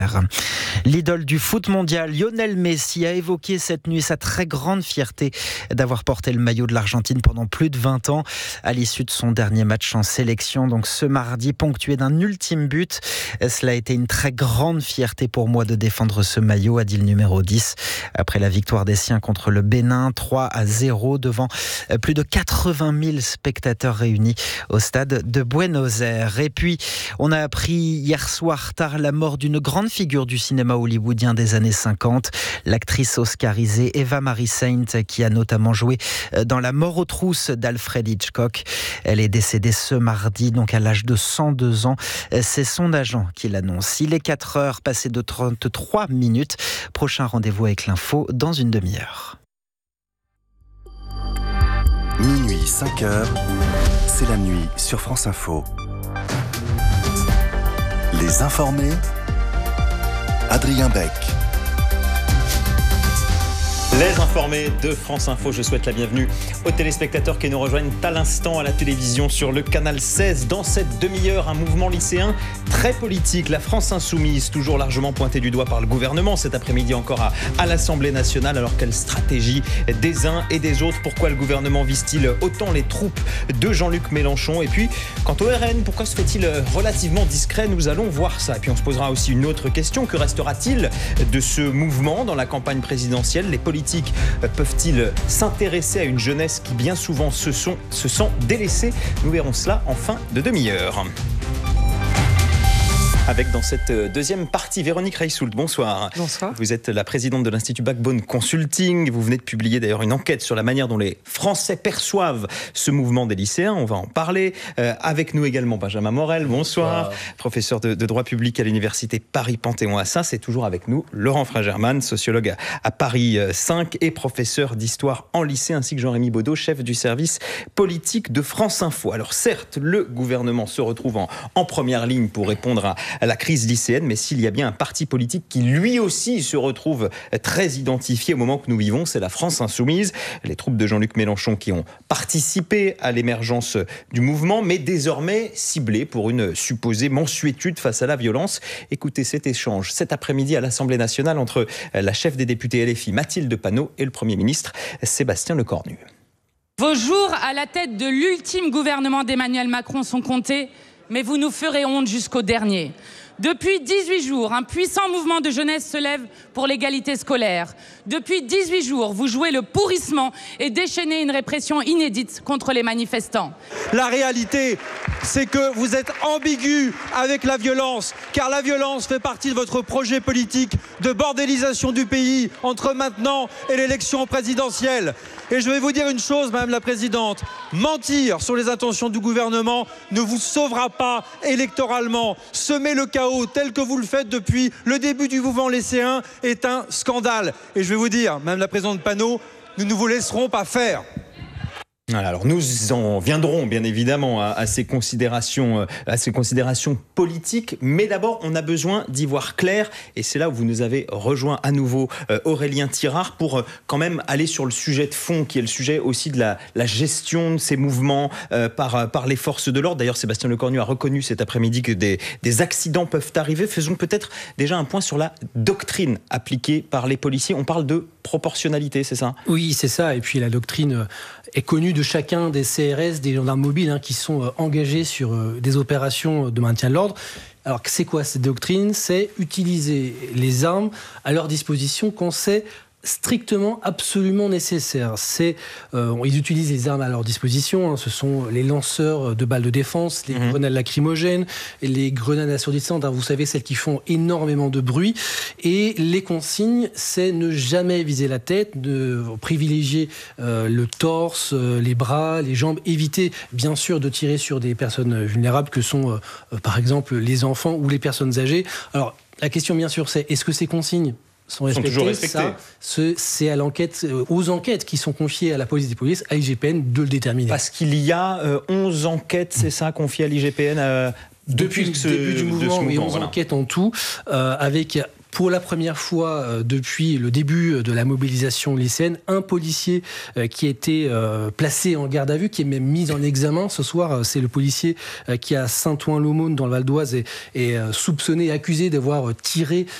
L'idole du foot mondial, Lionel Messi, a évoqué cette nuit sa très grande fierté d'avoir porté le maillot de l'Argentine pendant plus de 20 ans à l'issue de son dernier match en sélection. Donc ce mardi, ponctué d'un ultime but. Cela a été une très grande fierté pour moi de défendre ce maillot, a dit le numéro 10. Après la victoire des siens contre le Bénin, 3-0 devant plus de 80 000 spectateurs réunis au stade de Buenos Aires. Et puis, on a appris hier soir tard la mort d'une grande figure du cinéma hollywoodien des années 50, l'actrice oscarisée Eva Marie Saint, qui a notamment joué dans La mort aux trousses d'Alfred Hitchcock. Elle est décédée ce mardi, donc à l'âge de 102 ans. C'est son agent qui l'annonce. Il est 4h, passé de 33 minutes. Prochain rendez-vous avec l'info dans une demi-heure. Minuit, 5h, c'est la nuit sur France Info. Les informés, Adrien Beck. Les informés de France Info, je souhaite la bienvenue aux téléspectateurs qui nous rejoignent à l'instant à la télévision sur le canal 16. Dans cette demi-heure, un mouvement lycéen très politique, la France Insoumise, toujours largement pointée du doigt par le gouvernement cet après-midi encore à l'Assemblée nationale. Alors quelle stratégie des uns et des autres? Pourquoi le gouvernement vise-t-il autant les troupes de Jean-Luc Mélenchon? Et puis, quant au RN, pourquoi se fait-il relativement discret? Nous allons voir ça. Et puis on se posera aussi une autre question. Que restera-t-il de ce mouvement dans la campagne présidentielle? Les politiques peuvent-ils s'intéresser à une jeunesse qui bien souvent se sent délaissée? Nous verrons cela en fin de demi-heure. Avec dans cette deuxième partie, Véronique Reissoult, bonsoir. Bonsoir. Vous êtes la présidente de l'Institut Backbone Consulting. Vous venez de publier d'ailleurs une enquête sur la manière dont les Français perçoivent ce mouvement des lycéens. On va en parler. Avec nous également Benjamin Morel, bonsoir. Professeur de droit public à l'université Paris-Panthéon-Assas. Et toujours avec nous Laurent Fringermann, sociologue à Paris 5 et professeur d'histoire en lycée, ainsi que Jean-Rémy Baudot, chef du service politique de France Info. Alors certes, le gouvernement se retrouve en première ligne pour répondre à la crise lycéenne, mais s'il y a bien un parti politique qui lui aussi se retrouve très identifié au moment que nous vivons, c'est la France Insoumise. Les troupes de Jean-Luc Mélenchon qui ont participé à l'émergence du mouvement, mais désormais ciblées pour une supposée mansuétude face à la violence. Écoutez cet échange cet après-midi à l'Assemblée nationale entre la chef des députés LFI Mathilde Panot et le Premier ministre Sébastien Lecornu. Vos jours à la tête de l'ultime gouvernement d'Emmanuel Macron sont comptés, mais vous nous ferez honte jusqu'au dernier. Depuis 18 jours, un puissant mouvement de jeunesse se lève pour l'égalité scolaire. Depuis 18 jours, vous jouez le pourrissement et déchaînez une répression inédite contre les manifestants. La réalité, c'est que vous êtes ambigu avec la violence, car la violence fait partie de votre projet politique de bordélisation du pays entre maintenant et l'élection présidentielle. Et je vais vous dire une chose, Madame la Présidente, mentir sur les intentions du gouvernement ne vous sauvera pas électoralement. Semer le chaos tel que vous le faites depuis le début du mouvement lycéen est un scandale. Et je vais vous dire, Madame la Présidente Panot, nous ne vous laisserons pas faire. Alors nous en viendrons bien évidemment à ces considérations politiques, mais d'abord on a besoin d'y voir clair, et c'est là où vous nous avez rejoint à nouveau Aurélien Thirard pour quand même aller sur le sujet de fond, qui est le sujet aussi de la gestion de ces mouvements par les forces de l'ordre. D'ailleurs Sébastien Lecornu a reconnu cet après-midi que des accidents peuvent arriver. Faisons peut-être déjà un point sur la doctrine appliquée par les policiers. On parle de proportionnalité, c'est ça? Oui, c'est ça, et puis la doctrine est connue de chacun des CRS, des gendarmes mobiles qui sont engagés sur des opérations de maintien de l'ordre. Alors, c'est quoi cette doctrine? C'est utiliser les armes à leur disposition quand c'est strictement, absolument nécessaire. Ils utilisent les armes à leur disposition. Ce sont les lanceurs de balles de défense, les grenades lacrymogènes, les grenades assourdissantes. Vous savez, celles qui font énormément de bruit. Et les consignes, c'est ne jamais viser la tête, de privilégier le torse, les bras, les jambes. Éviter, bien sûr, de tirer sur des personnes vulnérables que sont, par exemple, les enfants ou les personnes âgées. Alors, la question, bien sûr, c'est est-ce que ces consignes sont toujours respectés. C'est à l'enquête, aux enquêtes qui sont confiées à la police des polices, à l'IGPN, de le déterminer. Parce qu'il y a 11 enquêtes, c'est ça, confiées à l'IGPN depuis le début du mouvement, et 11 enquêtes en tout, avec pour la première fois depuis le début de la mobilisation lycéenne, un policier qui a été placé en garde à vue, qui est même mis en examen. Ce soir, c'est le policier qui, à Saint-Ouen-l'Aumône, dans le Val d'Oise, est soupçonné et accusé d'avoir tiré